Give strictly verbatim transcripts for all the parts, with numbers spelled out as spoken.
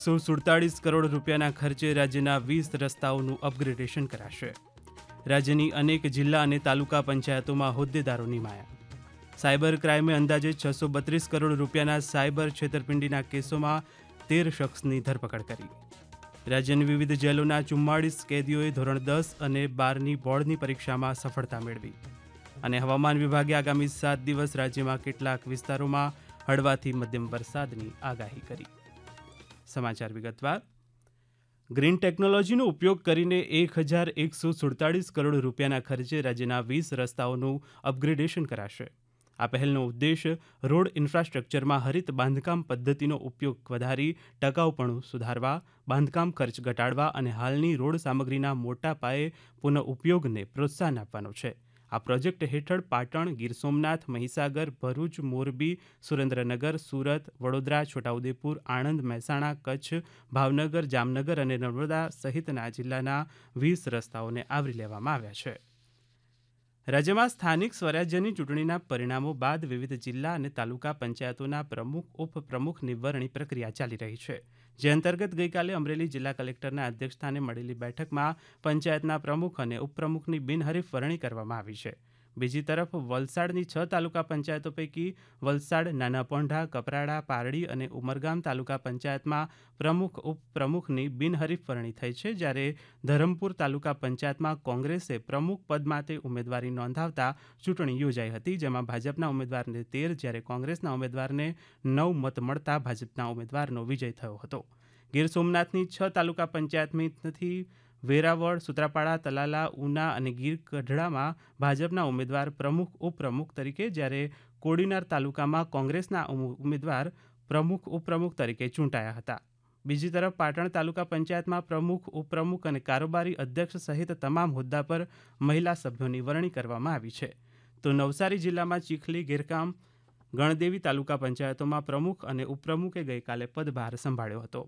સો સુડતાલીસ કરોડ રૂપિયાના ખર્ચે રાજ્યના વીસ રસ્તાઓનું અપગ્રેડેશન કરાશે. રાજ્યની અનેક જિલ્લા અને તાલુકા પંચાયતોમાં હોદ્દેદારો નિમાયા. સાયબર ક્રાઇમે અંદાજે છસો બત્રીસ કરોડ રૂપિયાના સાયબર છેતરપિંડીના કેસોમાં તેર શખ્સની ધરપકડ કરી. રાજ્યની વિવિધ જેલોના ચુમ્માળીસ કેદીઓએ ધોરણ દસ અને બારની બોર્ડની પરીક્ષામાં સફળતા મેળવી. અને હવામાન વિભાગે આગામી સાત દિવસ રાજ્યમાં કેટલાક વિસ્તારોમાં હળવાથી મધ્યમ વરસાદની આગાહી કરી. સમાચાર વિગતવાર. ગ્રીન ટેકનોલોજીનો ઉપયોગ કરીને એક હજાર એકસો સુડતાલીસ કરોડ રૂપિયાના ખર્ચે રાજ્યના વીસ રસ્તાઓનું અપગ્રેડેશન કરાશે. આ પહેલનો ઉદ્દેશ રોડ ઇન્ફ્રાસ્ટ્રક્ચરમાં હરિત બાંધકામ પદ્ધતિનો ઉપયોગ વધારી ટકાઉપણું સુધારવા, બાંધકામ ખર્ચ ઘટાડવા અને હાલની રોડ સામગ્રીના મોટા પાયે પુનઃ ઉપયોગને પ્રોત્સાહન આપવાનો છે. આ પ્રોજેક્ટ હેઠળ પાટણ, ગીર સોમનાથ, મહીસાગર, ભરૂચ, મોરબી, સુરેન્દ્રનગર, સુરત, વડોદરા, છોટાઉદેપુર, આણંદ, મહેસાણા, કચ્છ, ભાવનગર, જામનગર અને નર્મદા સહિતના જિલ્લાના વીસ રસ્તાઓને આવરી લેવામાં આવ્યા છે. રાજ્યમાં સ્થાનિક સ્વરાજ્યની ચૂંટણીના પરિણામો બાદ વિવિધ જિલ્લા અને તાલુકા પંચાયતોના પ્રમુખ, ઉપપ્રમુખની વરણી પ્રક્રિયા ચાલી રહી છે. જે અંતર્ગત ગઈકાલે અમરેલી જિલ્લા કલેક્ટરના અધ્યક્ષસ્થાને મળેલી બેઠકમાં પંચાયતના પ્રમુખ અને ઉપપ્રમુખની બિનહરીફ વરણી કરવામાં આવી છે. બીજી તરફ વલસાડની છ તાલુકા પંચાયતો પૈકી વલસાડ, નાના પોંઢા, કપરાડા, પારડી અને ઉમરગામ તાલુકા પંચાયતમાં પ્રમુખ, ઉપપ્રમુખની બિનહરીફ વરણી થઈ છે. જ્યારે ધરમપુર તાલુકા પંચાયતમાં કોંગ્રેસે પ્રમુખ પદ માટે ઉમેદવારી નોંધાવતા ચૂંટણી યોજાઈ હતી, જેમાં ભાજપના ઉમેદવારને તેર જ્યારે કોંગ્રેસના ઉમેદવારને નવ મત મળતા ભાજપના ઉમેદવારનો વિજય થયો હતો. ગીર સોમનાથની છ તાલુકા પંચાયતમાંથી વેરાવળ, સુત્રાપાડા, તલાલા, ઉના અને ગીર ગઢડામાં ભાજપના ઉમેદવાર પ્રમુખ, ઉપપ્રમુખ તરીકે, જ્યારે કોડીનાર તાલુકામાં કોંગ્રેસના ઉમેદવાર પ્રમુખ, ઉપપ્રમુખ તરીકે ચૂંટાયા હતા. બીજી તરફ પાટણ તાલુકા પંચાયતમાં પ્રમુખ, ઉપપ્રમુખ અને કારોબારી અધ્યક્ષ સહિત તમામ હોદ્દા પર મહિલા સભ્યોની વરણી કરવામાં આવી છે. તો નવસારી જિલ્લામાં ચીખલી, ગેરકામ, ગણદેવી તાલુકા પંચાયતોમાં પ્રમુખ અને ઉપપ્રમુખે ગઈકાલે પદભાર સંભાળ્યો હતો.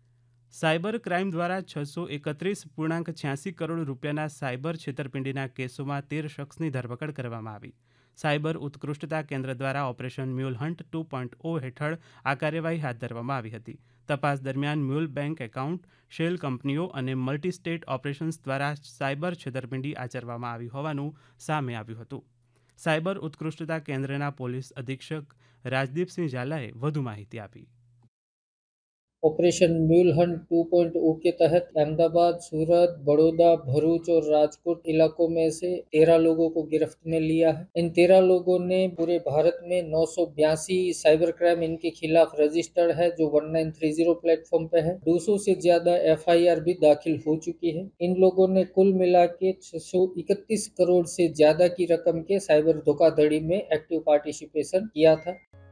સાયબર ક્રાઇમ દ્વારા છસો એકત્રીસ પૂર્ણાંક છ્યાસી કરોડ રૂપિયાના સાયબર છેતરપિંડીના કેસોમાં તેર શખ્સની ધરપકડ કરવામાં આવી. સાયબર ઉત્કૃષ્ટતા કેન્દ્ર દ્વારા operation mule hunt two point ઓ હેઠળ આ કાર્યવાહી હાથ ધરવામાં આવી હતી. તપાસ દરમિયાન મ્યુલ બેંક એકાઉન્ટ, શેલ કંપનીઓ અને મલ્ટી સ્ટેટ ઓપરેશન્સ દ્વારા સાયબર છેતરપિંડી આચરવામાં આવી હોવાનું સામે આવ્યું હતું. સાયબર ઉત્કૃષ્ટતા કેન્દ્રના પોલીસ અધિક્ષક રાજદીપસિંહ ઝાલાએ વધુ માહિતી આપી. Operation mule Hunt two point ओ के तहत अहमदाबाद, सूरत, बड़ौदा, भरूच और राजकोट इलाकों में से तेरह लोगों को गिरफ्त में लिया है. इन तेरह लोगों ने पूरे भारत में नौ सौ बयासी साइबर क्राइम इनके खिलाफ रजिस्टर्ड है, जो one nine three zero platform पे है. दो सौ से ज्यादा एफ आई आर भी दाखिल हो चुकी है. इन लोगों ने कुल मिला के छह सौ इकतीस करोड़ से ज्यादा की रकम के साइबर धोखाधड़ी में एक्टिव पार्टिसिपेशन किया था.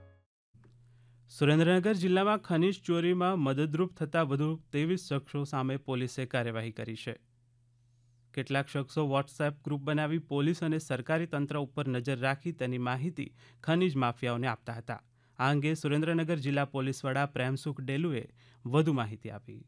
સુરેન્દ્રનગર જિલ્લામાં ખનીજ ચોરીમાં મદદરૂપ થતા વધુ ત્રેવીસ શખ્સો સામે પોલીસે કાર્યવાહી કરી છે. કેટલાક શખ્સો વોટ્સએપ ગ્રુપ બનાવી પોલીસ અને સરકારી તંત્ર ઉપર નજર રાખી તેની માહિતી ખનીજ માફિયાઓને આપતા હતા. આ અંગે સુરેન્દ્રનગર જિલ્લા પોલીસ વડા પ્રેમસુખ ડેલુએ વધુ માહિતી આપી.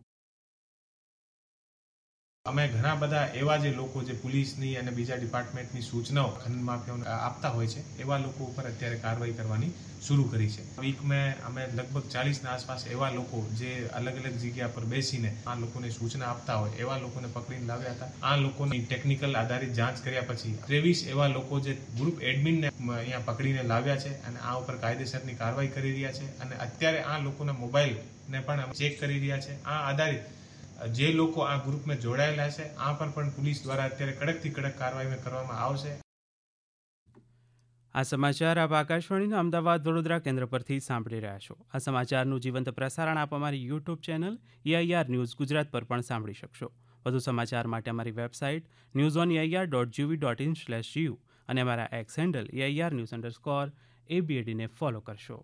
અમે ઘણા બધા એવા જે લોકો જે પોલીસની અને બીજા ડિપાર્ટમેન્ટની સૂચનાઓ ખનન માફિયાઓને આપતા હોય છે, એવા લોકો ઉપર અત્યારે કાર્યવાહી કરવાની શરૂ કરી છે. વીકમાં અમે લગભગ ચાલીસના આસપાસ એવા લોકો જે અલગ અલગ જગ્યા પર બેસીને આ લોકોને સૂચના આપતા હોય એવા લોકોને પકડીને લાવ્યા હતા. આ લોકોની ટેકનિકલ આધારિત જાંચ કર્યા પછી ત્રેવીસ એવા લોકો જે ગ્રુપ એડમિનને અહીંયા પકડીને લાવ્યા છે અને આ ઉપર કાયદેસરની કાર્યવાહી કરી રહ્યા છે. અને અત્યારે આ લોકોના મોબાઈલને પણ ચેક કરી રહ્યા છે. આ આધારિત જે લોકો આ ગ્રુપમાં જોડાયેલા છે આ પર પણ પોલીસ દ્વારા અત્યારે કડકથી કડક કાર્યવાહી કરવામાં આવશે. આ સમાચાર આપ આકાશવાણીના અમદાવાદ વડોદરા કેન્દ્ર પરથી સાંભળી રહ્યા છો. આ સમાચારનું જીવંત પ્રસારણ આપ અમારી YouTube channel AIR news Gujarat પર પણ સાંભળી શકશો. વધુ સમાચાર માટે અમારી website news on AIR dot જીવી ડોટ ઇન સ્લેશ જીયુ અને અમારા x handle AIR news underscore એબીએડીને follow કરશો.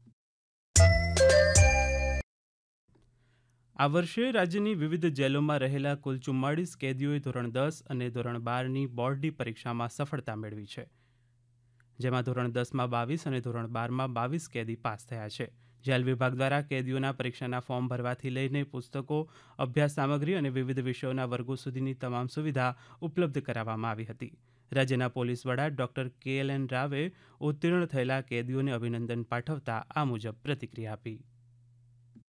આ વર્ષે રાજ્યની વિવિધ જેલોમાં રહેલા કુલ ચુમ્માળીસ કેદીઓએ ધોરણ દસ અને ધોરણ બારની બોર્ડની પરીક્ષામાં સફળતા મેળવી છે. જેમાં ધોરણ દસમાં બાવીસ અને ધોરણ બારમાં બાવીસ કેદી પાસ થયા છે. જેલ વિભાગ દ્વારા કેદીઓના પરીક્ષાના ફોર્મ ભરવાથી લઈને પુસ્તકો, અભ્યાસ સામગ્રી અને વિવિધ વિષયોના વર્ગો સુધીની તમામ સુવિધા ઉપલબ્ધ કરાવવામાં આવી હતી. રાજ્યના પોલીસ વડા ડોક્ટર કે એલ એન રાવે ઉત્તીર્ણ થયેલા કેદીઓને અભિનંદન પાઠવતા આ મુજબ પ્રતિક્રિયા આપી.